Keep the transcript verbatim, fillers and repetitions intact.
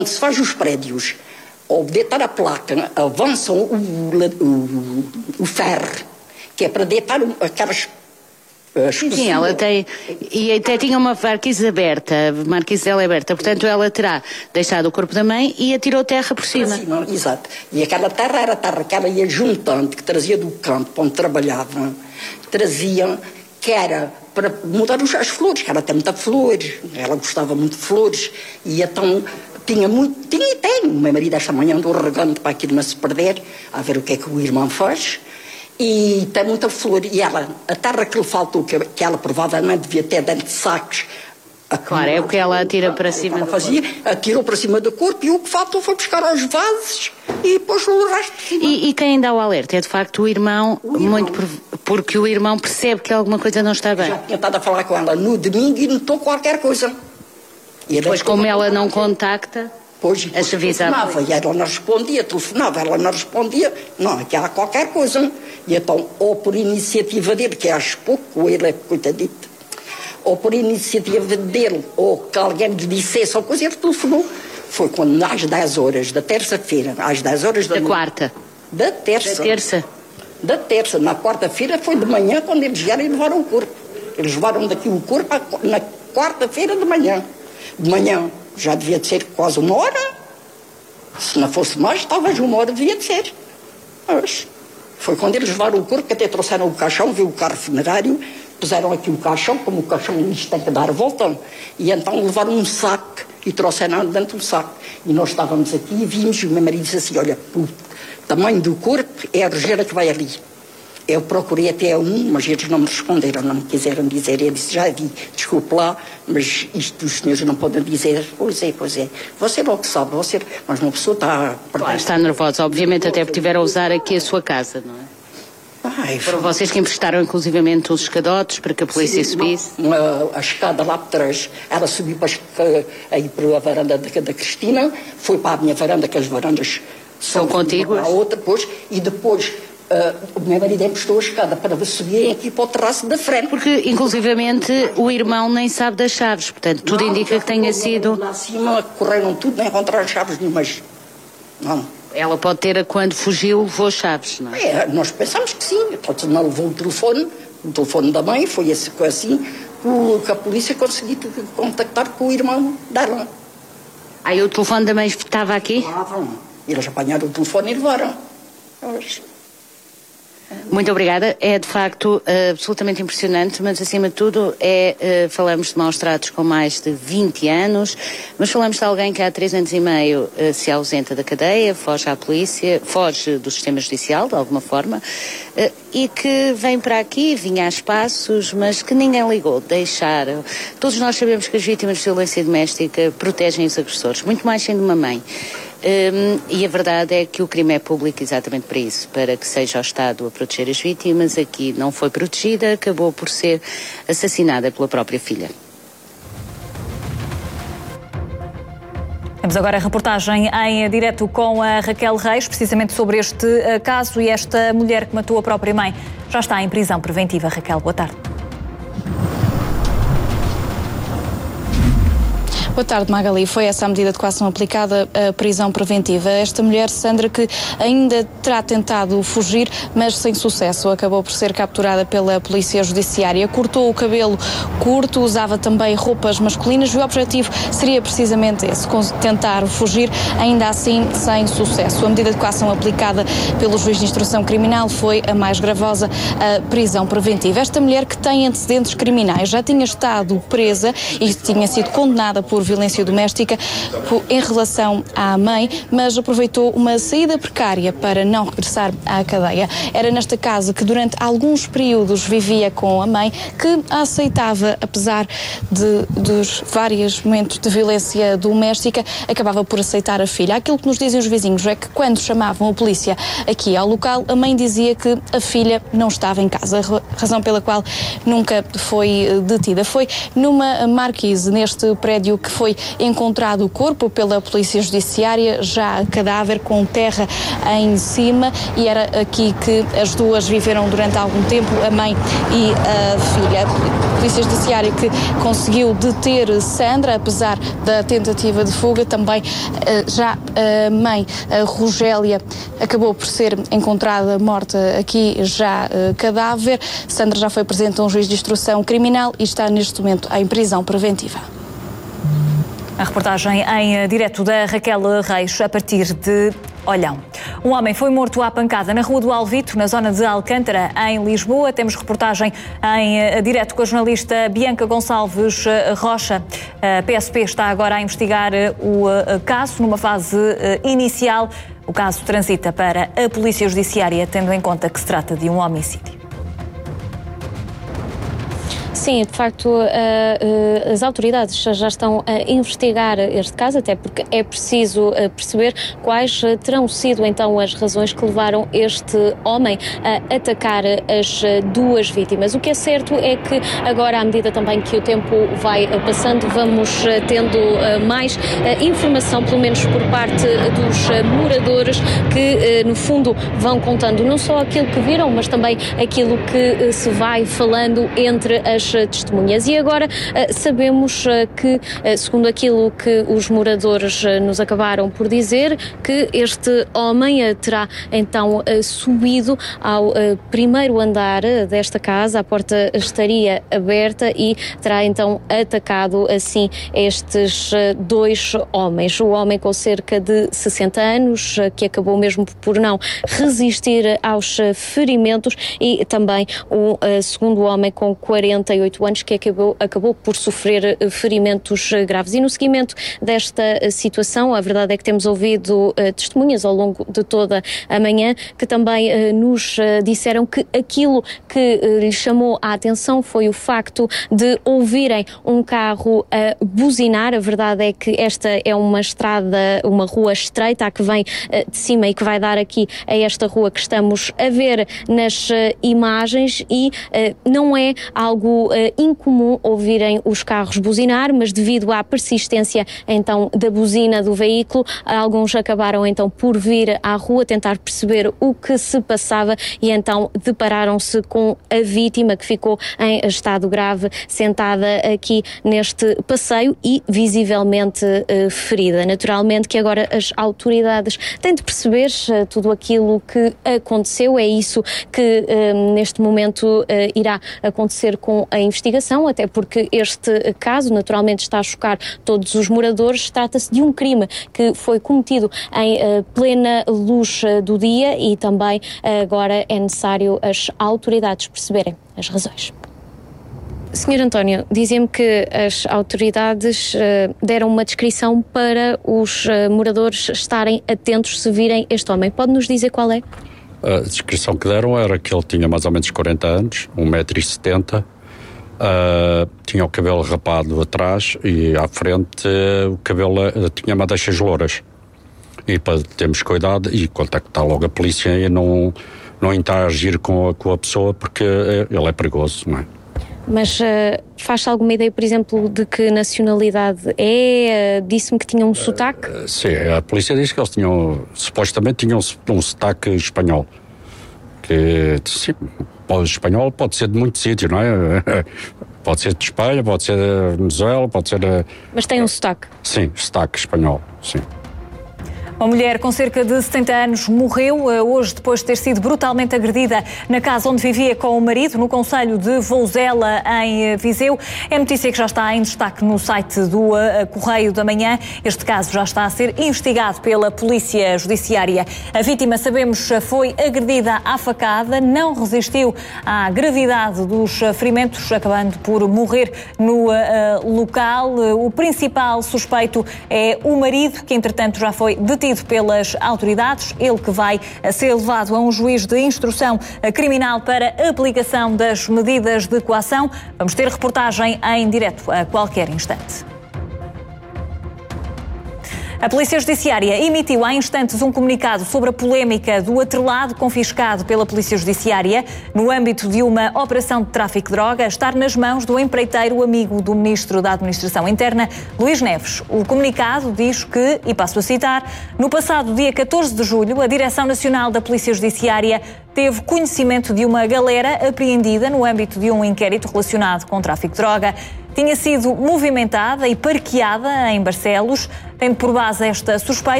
Se faz os prédios, ao deitar a placa, avançam o, o, o ferro, que é para deitar aquelas... Sim, ela tem, e até tinha uma marquise aberta, a marquise dela é aberta, portanto ela terá deixado o corpo da mãe e atirou terra por cima. cima. Exato. E aquela terra era a terra que ela ia juntando, que trazia do campo onde trabalhava, trazia, que era para mudar as flores, que ela tem muita flores, ela gostava muito de flores, e então tinha muito, tinha e tem. O meu marido esta manhã andou regando para aquilo não se perder, a ver o que é que o irmão faz. E tem muita flor, e ela, a terra que lhe faltou, que, que ela provavelmente devia ter dentro de sacos. Claro, é o que ela atira para cima ela do fazia, corpo. Atirou para cima do corpo, e o que faltou foi buscar aos vasos e pôs o resto de cima. E, e quem dá o alerta é de facto o irmão, o irmão, muito por, porque o irmão percebe que alguma coisa não está bem. Já tinha estado a falar com ela no domingo e notou qualquer coisa. E depois, como ela não contacta... Pois, depois telefonava, e ela não respondia, telefonava, ela não respondia, não, aqui há qualquer coisa. E então, ou por iniciativa dele, que acho pouco, ele é coitadito, ou por iniciativa dele, ou que alguém lhe dissesse ou coisa, ele telefonou. Foi quando, às dez horas da terça-feira, às dez horas da, da quarta. Da terça. Da terça. Da terça. Na quarta-feira foi de manhã, quando eles vieram e levaram o corpo. Eles levaram daqui o corpo na quarta-feira de manhã. De manhã. Já devia de ser quase uma hora. Se não fosse mais, talvez uma hora devia de ser. Mas foi quando eles levaram o corpo, que até trouxeram o caixão, viu o carro funerário, puseram aqui o caixão, como o caixão isto tem que dar a volta, e então levaram um saco e trouxeram dentro do saco. E nós estávamos aqui e vimos, e o meu marido disse assim, olha, o tamanho do corpo é a rejeira que vai ali. Eu procurei até um, mas eles não me responderam, não me quiseram dizer. Eu disse, já vi, desculpe lá, mas isto os senhores não podem dizer. Pois é, pois é. Você logo sabe, você... mas uma pessoa está... Claro, está nervosa, obviamente, até porque tiveram a usar aqui a sua casa, não é? Ai, Foram vocês que emprestaram, inclusivamente, os escadotes para que a polícia sim, subisse? Uma, uma, a escada lá por trás, ela subiu para, aí para a varanda da, da Cristina, foi para a minha varanda, que as varandas são contíguas. A outra, depois, e depois... Uh, o meu marido emprestou a escada para subirem aqui para o terraço da frente. Porque, inclusivamente, o irmão nem sabe das chaves, portanto, tudo não, indica que tenha sido... Lá acima correram tudo, nem encontraram chaves nenhumas. Não. Ela pode ter, quando fugiu, levou as chaves, não é? É, nós pensamos que sim. Então, não levou o telefone, o telefone da mãe, foi assim, que a polícia conseguiu contactar com o irmão dela. Aí o telefone da mãe estava aqui? Estavam. Eles apanharam o telefone e levaram. Eles... Muito obrigada. É de facto absolutamente impressionante, mas acima de tudo é, falamos de maus tratos com mais de vinte anos, mas falamos de alguém que há três anos e meio se ausenta da cadeia, foge à polícia, foge do sistema judicial de alguma forma, e que vem para aqui, vinha a espaços, mas que ninguém ligou, deixaram. Todos nós sabemos que as vítimas de violência doméstica protegem os agressores, muito mais sendo uma mãe. Um, e a verdade é que o crime é público exatamente para isso, para que seja o Estado a proteger as vítimas. Aqui não foi protegida, acabou por ser assassinada pela própria filha. Temos agora a reportagem em direto com a Raquel Reis, precisamente sobre este caso, e esta mulher que matou a própria mãe já está em prisão preventiva. Raquel, boa tarde. Boa tarde, Magali. Foi essa a medida de coação aplicada, a prisão preventiva. Esta mulher, Sandra, que ainda terá tentado fugir, mas sem sucesso, acabou por ser capturada pela Polícia Judiciária. Cortou o cabelo curto, usava também roupas masculinas e o objetivo seria precisamente esse, tentar fugir, ainda assim sem sucesso. A medida de coação aplicada pelo juiz de instrução criminal foi a mais gravosa, a prisão preventiva. Esta mulher, que tem antecedentes criminais, já tinha estado presa e tinha sido condenada por violência doméstica em relação à mãe, mas aproveitou uma saída precária para não regressar à cadeia. Era nesta casa que durante alguns períodos vivia com a mãe, que a aceitava, apesar de, dos vários momentos de violência doméstica, acabava por aceitar a filha. Aquilo que nos dizem os vizinhos é que quando chamavam a polícia aqui ao local, a mãe dizia que a filha não estava em casa, razão pela qual nunca foi detida. Foi numa marquise neste prédio que que foi encontrado o corpo pela Polícia Judiciária, já cadáver com terra em cima, e era aqui que as duas viveram durante algum tempo, a mãe e a filha. A Polícia Judiciária que conseguiu deter Sandra, apesar da tentativa de fuga. Também já a mãe, a Rogélia, acabou por ser encontrada morta aqui, já cadáver. Sandra já foi presente a um juiz de instrução criminal e está neste momento em prisão preventiva. A reportagem em direto da Raquel Reis, a partir de Olhão. Um homem foi morto à pancada na Rua do Alvito, na zona de Alcântara, em Lisboa. Temos reportagem em direto com a jornalista Bianca Gonçalves Rocha. A P S P está agora a investigar o caso numa fase inicial. O caso transita para a Polícia Judiciária, tendo em conta que se trata de um homicídio. Sim, de facto, uh, uh, as autoridades já estão a investigar este caso, até porque é preciso uh, perceber quais uh, terão sido então as razões que levaram este homem a atacar as uh, duas vítimas. O que é certo é que agora, à medida também que o tempo vai uh, passando, vamos uh, tendo uh, mais uh, informação, pelo menos por parte dos uh, moradores, que uh, no fundo vão contando não só aquilo que viram, mas também aquilo que uh, se vai falando entre as testemunhas. E agora uh, sabemos uh, que, uh, segundo aquilo que os moradores uh, nos acabaram por dizer, que este homem uh, terá então uh, subido ao uh, primeiro andar uh, desta casa, a porta estaria aberta e terá então atacado assim estes uh, dois homens. O homem com cerca de sessenta anos, uh, que acabou mesmo por não resistir aos uh, ferimentos, e também o uh, segundo homem com quarenta e oito anos, que acabou, acabou por sofrer ferimentos graves. E no seguimento desta situação, a verdade é que temos ouvido uh, testemunhas ao longo de toda a manhã que também uh, nos uh, disseram que aquilo que uh, lhes chamou a atenção foi o facto de ouvirem um carro a uh, buzinar. A verdade é que esta é uma estrada, uma rua estreita, a que vem uh, de cima e que vai dar aqui a esta rua que estamos a ver nas uh, imagens, e uh, não é algo uh, incomum ouvirem os carros buzinar, mas devido à persistência então da buzina do veículo, alguns acabaram então por vir à rua tentar perceber o que se passava, e então depararam-se com a vítima, que ficou em estado grave, sentada aqui neste passeio e visivelmente uh, ferida. Naturalmente que agora as autoridades têm de perceber uh, tudo aquilo que aconteceu. É isso que uh, neste momento uh, irá acontecer com a investigação, até porque este caso naturalmente está a chocar todos os moradores. Trata-se de um crime que foi cometido em uh, plena luz uh, do dia, e também uh, agora é necessário as autoridades perceberem as razões. senhor António, dizia-me que as autoridades uh, deram uma descrição para os uh, moradores estarem atentos se virem este homem. Pode nos dizer qual é? A descrição que deram era que ele tinha mais ou menos quarenta anos, um metro e setenta, uh, tinha o cabelo rapado atrás e à frente uh, o cabelo uh, tinha madeixas louras. E para termos cuidado e contactar logo a polícia e não, não interagir com a, com a pessoa, porque ele é perigoso, não é? Mas uh, faz-se alguma ideia, por exemplo, de que nacionalidade é? Uh, disse-me que tinha um uh, sotaque? Uh, sim, a polícia disse que eles tinham, supostamente tinham um, um sotaque espanhol. Que, sim, pode, espanhol pode ser de muitos sítios, não é? Pode ser de Espanha, pode ser de Venezuela, pode ser... De, Mas tem um sotaque? Sim, sotaque espanhol, sim. Uma mulher com cerca de setenta anos morreu hoje depois de ter sido brutalmente agredida na casa onde vivia com o marido, no concelho de Vouzela, em Viseu. É notícia que já está em destaque no site do Correio da Manhã. Este caso já está a ser investigado pela Polícia Judiciária. A vítima, sabemos, foi agredida à facada, não resistiu à gravidade dos ferimentos, acabando por morrer no uh, local. O principal suspeito é o marido, que entretanto já foi detido pelas autoridades, ele que vai ser levado a um juiz de instrução criminal para aplicação das medidas de coação. Vamos ter reportagem em direto a qualquer instante. A Polícia Judiciária emitiu há instantes um comunicado sobre a polémica do atrelado confiscado pela Polícia Judiciária no âmbito de uma operação de tráfico de droga estar nas mãos do empreiteiro amigo do Ministro da Administração Interna, Luís Neves. O comunicado diz que, e passo a citar, no passado dia catorze de julho, a Direção Nacional da Polícia Judiciária teve conhecimento de uma galera apreendida no âmbito de um inquérito relacionado com tráfico de droga. Tinha sido movimentada e parqueada em Barcelos, tendo por base esta suspeita